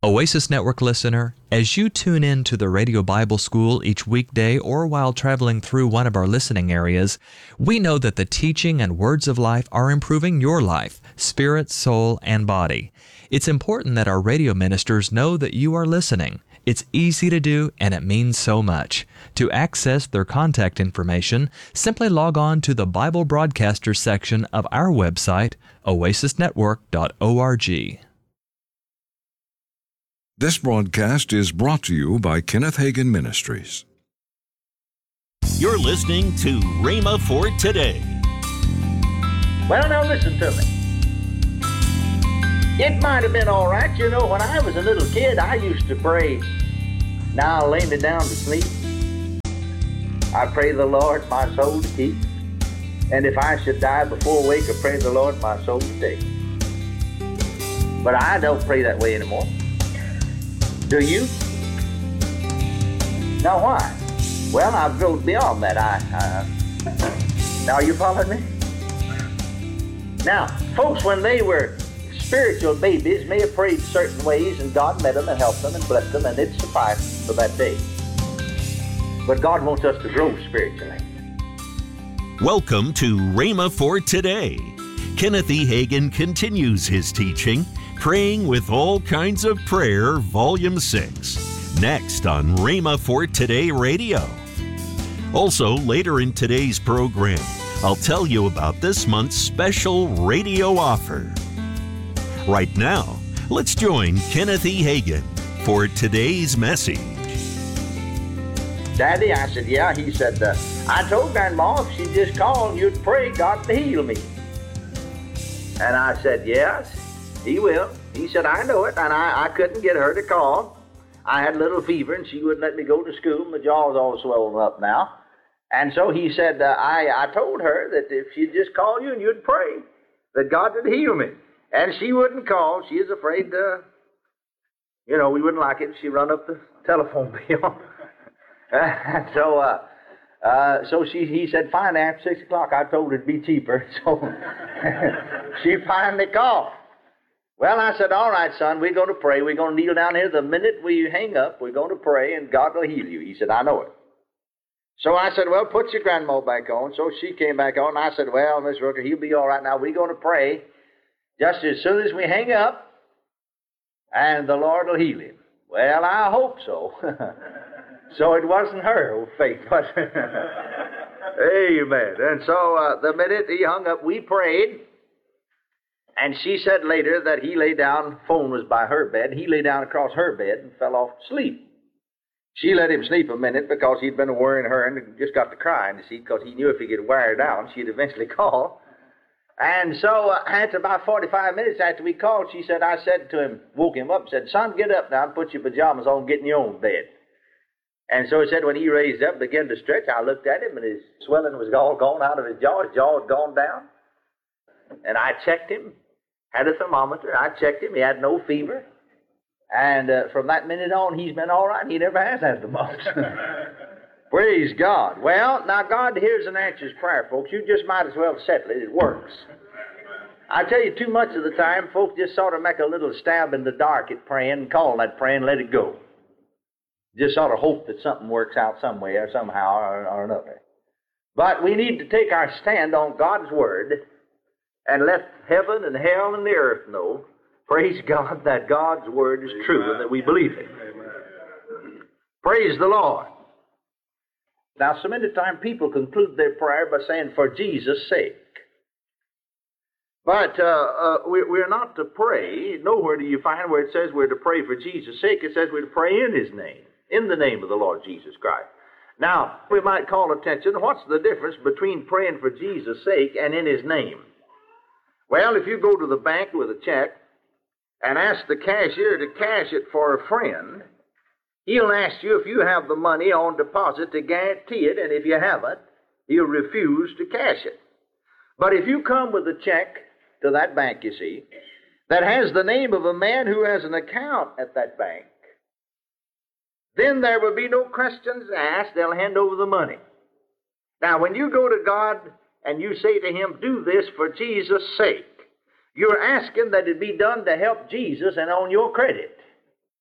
Oasis Network listener, as you tune in to the Radio Bible School each weekday or while traveling through one of our listening areas, we know that the teaching and words of life are improving your life, spirit, soul, and body. It's important that our radio ministers know that you are listening. It's easy to do, and it means so much. To access their contact information, simply log on to the Bible Broadcasters section of our website, oasisnetwork.org. This broadcast is brought to you by Kenneth Hagin Ministries. You're listening to Rhema for Today. Well, now listen to me. It might have been all right. You know, when I was a little kid, I used to pray, "Now I'll lay me down to sleep. I pray the Lord my soul to keep. And if I should die before wake, I pray the Lord my soul to take." But I don't pray that way anymore. Do you? Now why? Well, I've grown beyond that. Now are you following me? Now, folks, when they were spiritual babies, may have prayed certain ways, and God met them and helped them and blessed them, and it sufficed for that day. But God wants us to grow spiritually. Welcome to Rhema for Today. Kenneth E. Hagin continues his teaching, Praying with All Kinds of Prayer, Volume 6, next on Rhema for Today Radio. Also, later in today's program, I'll tell you about this month's special radio offer. Right now, let's join Kenneth E. Hagin for today's message. Daddy, I said, yeah. He said, I told Grandma if she just called, you'd pray God to heal me. And I said, yes, He will. He said, I know it, and I couldn't get her to call. I had a little fever, and she wouldn't let me go to school. My jaw's all swollen up now. And so he said, I told her that if she'd just call you and you'd pray, that God would heal me. And she wouldn't call. She was afraid, we wouldn't like it if she run up the telephone bill. And so he said, fine, after 6 o'clock. I told her it'd be cheaper. So she finally called. Well, I said, all right, son, we're going to pray. We're going to kneel down here. The minute we hang up, we're going to pray, and God will heal you. He said, I know it. So I said, well, put your grandma back on. So she came back on, and I said, well, Miss Rooker, he'll be all right now. We're going to pray just as soon as we hang up, and the Lord will heal him. Well, I hope so. So it wasn't her faith, was it? Amen. And so the minute he hung up, we prayed. And she said later that he lay down, phone was by her bed, he lay down across her bed and fell off to sleep. She let him sleep a minute because he'd been worrying her and just got to crying, you see, because he knew if he could wear her down, she'd eventually call. And so after about 45 minutes after we called, I said to him, woke him up, said, son, get up now and put your pajamas on, get in your own bed. And so he said when he raised up, began to stretch, I looked at him and his swelling was all gone out of his jaw had gone down. And I checked him, had a thermometer, I checked him, he had no fever. And from that minute on, he's been all right. He never has had the mumps. Praise God. Well, now God hears and answers prayer, folks. You just might as well settle it. It works. I tell you, too much of the time, folks just sort of make a little stab in the dark at praying and call that prayer and let it go. Just sort of hope that something works out some way or somehow or another. But we need to take our stand on God's Word and let heaven and hell and the earth know, praise God, that God's Word is true and that we believe it. Amen. Praise the Lord. Now, so many times people conclude their prayer by saying, for Jesus' sake. But we're not to pray. Nowhere do you find where it says we're to pray for Jesus' sake. It says we're to pray in His name, in the name of the Lord Jesus Christ. Now, we might call attention, what's the difference between praying for Jesus' sake and in His name? Well, if you go to the bank with a check and ask the cashier to cash it for a friend, he'll ask you if you have the money on deposit to guarantee it, and if you haven't, he'll refuse to cash it. But if you come with a check to that bank, you see, that has the name of a man who has an account at that bank, then there will be no questions asked. They'll hand over the money. Now, when you go to God and you say to Him, do this for Jesus' sake, you're asking that it be done to help Jesus and on your credit.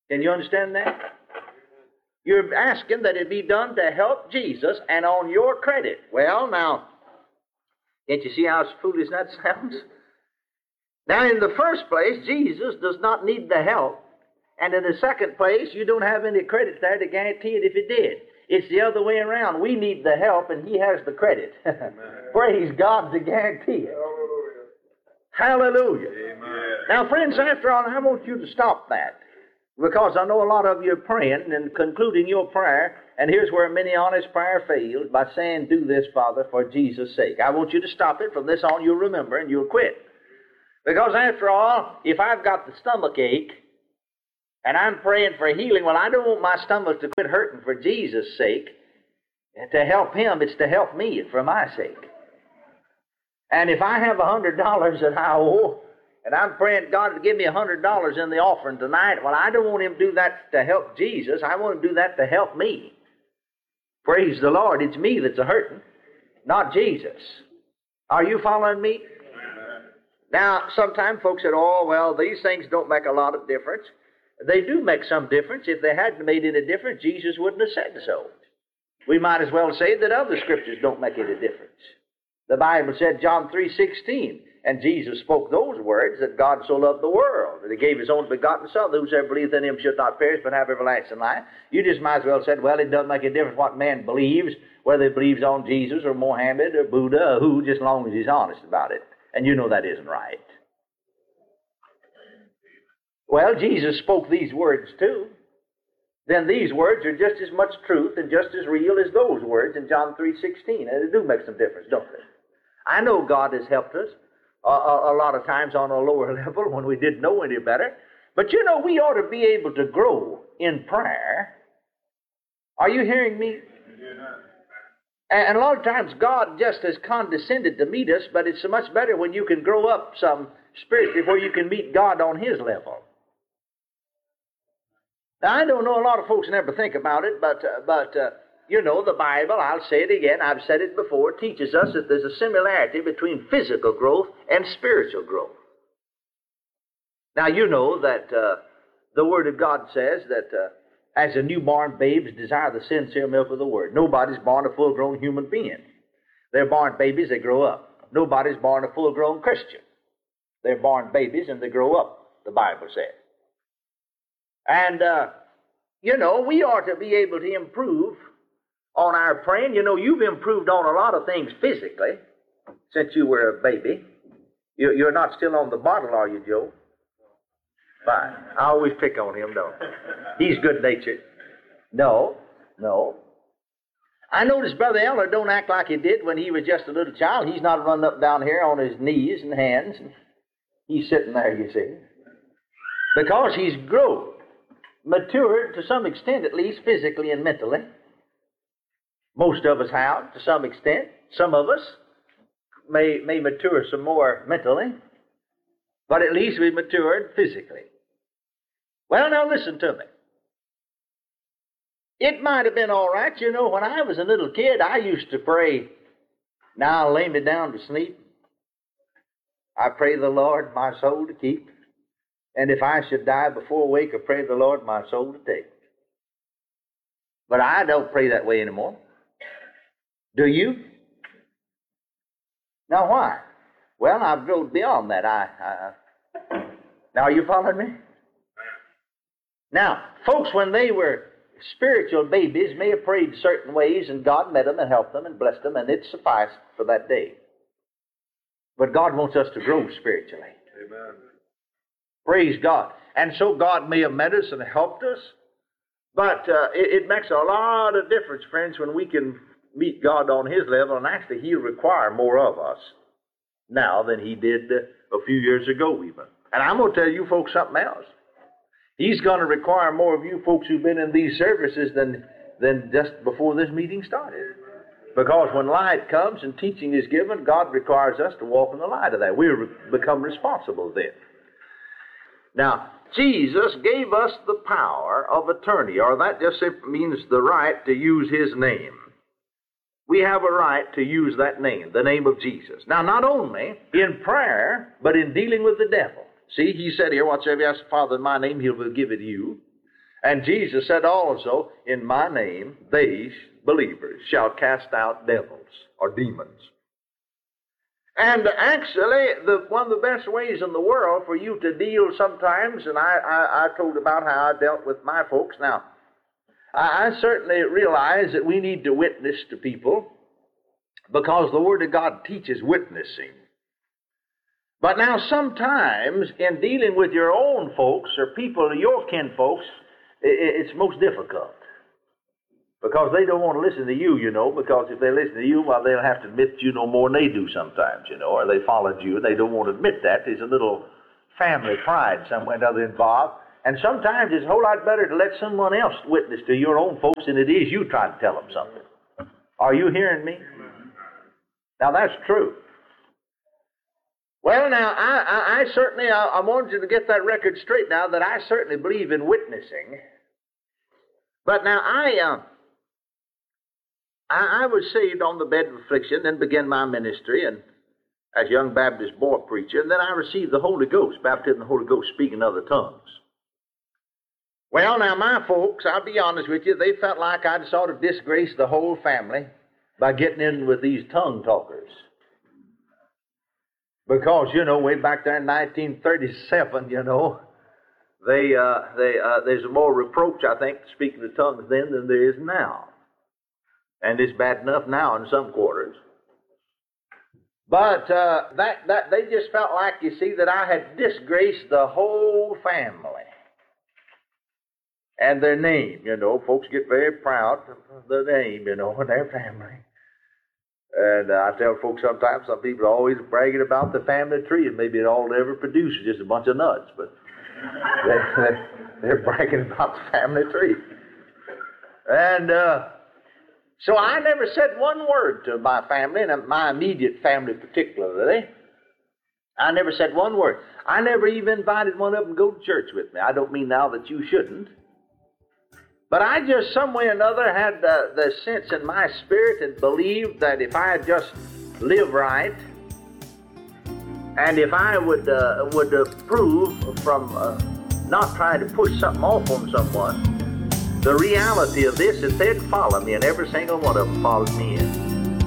Can you understand that? You're asking that it be done to help Jesus and on your credit. Well, now, can't you see how foolish that sounds? Now, in the first place, Jesus does not need the help. And in the second place, you don't have any credit there to guarantee it if he did. It's the other way around. We need the help, and he has the credit. Praise God to guarantee it. Hallelujah. Amen. Now, friends, after all, I want you to stop that. Because I know a lot of you are praying and concluding your prayer, and here's where many honest prayer failed, by saying, do this, Father, for Jesus' sake. I want you to stop it. From this on, you'll remember and you'll quit. Because after all, if I've got the stomach ache, and I'm praying for healing, well, I don't want my stomach to quit hurting for Jesus' sake. To help him, it's to help me for my sake. And if I have $100 that I owe, and I'm praying God to give me $100 in the offering tonight, well, I don't want him to do that to help Jesus. I want him to do that to help me. Praise the Lord. It's me that's a hurting, not Jesus. Are you following me? Now, sometimes folks said, oh, well, these things don't make a lot of difference. They do make some difference. If they hadn't made any difference, Jesus wouldn't have said so. We might as well say that other scriptures don't make any difference. The Bible said, John 3:16, and Jesus spoke those words, that God so loved the world, that he gave his only begotten Son, that whosoever believeth in him should not perish, but have everlasting life. You just might as well said, well, it doesn't make a difference what man believes, whether he believes on Jesus or Mohammed or Buddha or who, just as long as he's honest about it. And you know that isn't right. Well, Jesus spoke these words too. Then these words are just as much truth and just as real as those words in John 3:16. And they do make some difference, don't they? I know God has helped us a lot of times on a lower level when we didn't know any better. But you know, we ought to be able to grow in prayer. Are you hearing me? And a lot of times God just has condescended to meet us, but it's so much better when you can grow up some spiritually before you can meet God on his level. Now, I don't know, a lot of folks never think about it, but you know, the Bible, I'll say it again, I've said it before, teaches us that there's a similarity between physical growth and spiritual growth. Now, you know that the Word of God says that as a newborn babes desire the sincere milk of the Word. Nobody's born a full-grown human being. They're born babies, they grow up. Nobody's born a full-grown Christian. They're born babies and they grow up, the Bible says. And, you know, we ought to be able to improve on our praying. You know, you've improved on a lot of things physically since you were a baby. You're not still on the bottle, are you, Joe? Fine. I always pick on him, don't I? He's good-natured. No. I notice Brother Eller don't act like he did when he was just a little child. He's not running up down here on his knees and hands. He's sitting there, you see. Because he's grown, matured to some extent, at least physically and mentally. Most of us have, to some extent. Some of us may mature some more mentally, but at least we matured physically. Well, now listen to me. It might have been all right. You know, when I was a little kid, I used to pray, now I'll lay me down to sleep. I pray the Lord my soul to keep. And if I should die before wake, I pray the Lord my soul to take. But I don't pray that way anymore. Do you? Now why? Well, I've grown beyond that. Now, are you following me? Now, folks, when they were spiritual babies, may have prayed certain ways, and God met them and helped them and blessed them, and it sufficed for that day. But God wants us to grow spiritually. Amen. Praise God. And so God may have met us and helped us, but it makes a lot of difference, friends, when we can meet God on his level, and actually he'll require more of us now than he did a few years ago even. And I'm going to tell you folks something else. He's going to require more of you folks who've been in these services than just before this meeting started. Because when light comes and teaching is given, God requires us to walk in the light of that. We become responsible then. Now, Jesus gave us the power of attorney, or that just simply means the right to use his name. We have a right to use that name, the name of Jesus. Now, not only in prayer, but in dealing with the devil. See, he said here, whatsoever you ask the Father in my name, he will give it to you. And Jesus said also, in my name, they, believers, shall cast out devils or demons. And actually, one of the best ways in the world for you to deal sometimes, and I told about how I dealt with my folks. Now, I certainly realize that we need to witness to people because the Word of God teaches witnessing. But now sometimes in dealing with your own folks or people, your kinfolks, it's most difficult. Because they don't want to listen to you, because if they listen to you, well, they'll have to admit you know more than they do sometimes, or they followed you and they don't want to admit that. There's a little family pride somewhere or other involved. And sometimes it's a whole lot better to let someone else witness to your own folks than it is you try to tell them something. Are you hearing me? Now, that's true. Well, now, I certainly, I wanted you to get that record straight now that I certainly believe in witnessing. But now, I was saved on the bed of affliction, then began my ministry, and as a young Baptist boy preacher, and then I received the Holy Ghost, baptism in the Holy Ghost, speaking other tongues. Well, now, my folks, I'll be honest with you, they felt like I'd sort of disgraced the whole family by getting in with these tongue talkers. Because, way back there in 1937, there's more reproach, I think, to speaking the tongues then than there is now. And it's bad enough now in some quarters. But that they just felt like, you see, that I had disgraced the whole family. And their name, folks get very proud of their name, and their family. And I tell folks sometimes, some people are always bragging about the family tree, and maybe all it ever produces is just a bunch of nuts, but they're bragging about the family tree. And so I never said one word to my family, and my immediate family particularly. I never said one word. I never even invited one of them to go to church with me. I don't mean now that you shouldn't. But I just, some way or another, had the sense in my spirit and believed that if I had just lived right, and if I would approve from not trying to push something off on someone, the reality of this is they'd follow me, and every single one of them followed me in.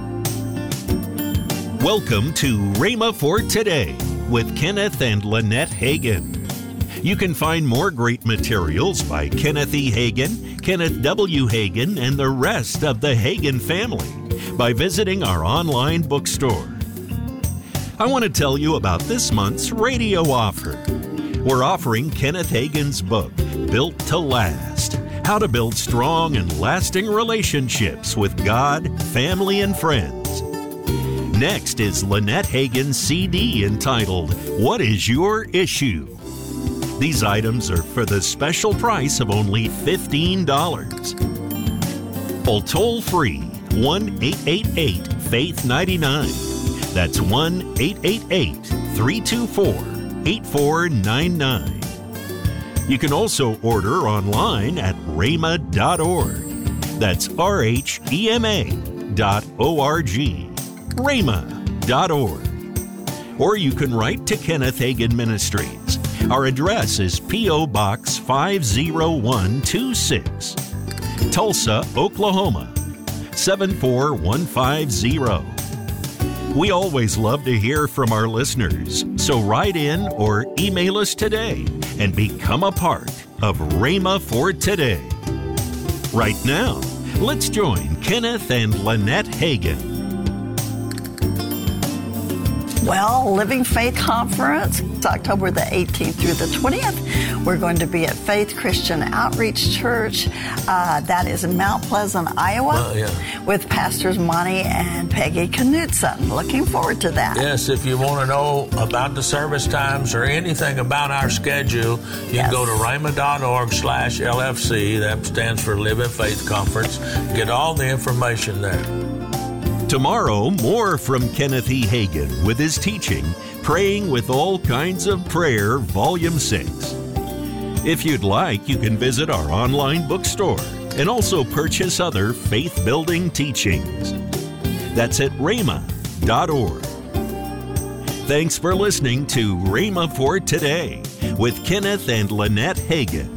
Welcome to Rhema for Today with Kenneth and Lynette Hagin. You can find more great materials by Kenneth E. Hagin, Kenneth W. Hagin, and the rest of the Hagin family by visiting our online bookstore. I want to tell you about this month's radio offer. We're offering Kenneth Hagin's book, Built to Last: How to Build Strong and Lasting Relationships with God, Family, and Friends. Next is Lynette Hagin's CD entitled, What Is Your Issue? These items are for the special price of only $15. Call toll-free 1-888-FAITH-99. That's 1-888-324-8499. You can also order online at rhema.org. That's RHEMA.org. rhema.org. Or you can write to Kenneth Hagin Ministries. Our address is P.O. Box 50126, Tulsa, Oklahoma 74150. We always love to hear from our listeners, so write in or email us today and become a part of Rhema for Today. Right now, let's join Kenneth and Lynette Hagin. Well, Living Faith Conference, it's October the 18th through the 20th. We're going to be at Faith Christian Outreach Church. That is in Mount Pleasant, Iowa, with Pastors Monty and Peggy Knutson. Looking forward to that. Yes, if you want to know about the service times or anything about our schedule, you can go to rhema.org/LFC. That stands for Living Faith Conference. Get all the information there. Tomorrow, more from Kenneth E. Hagin with his teaching, Praying with All Kinds of Prayer, Volume 6. If you'd like, you can visit our online bookstore and also purchase other faith-building teachings. That's at rhema.org. Thanks for listening to Rhema for Today with Kenneth and Lynette Hagin.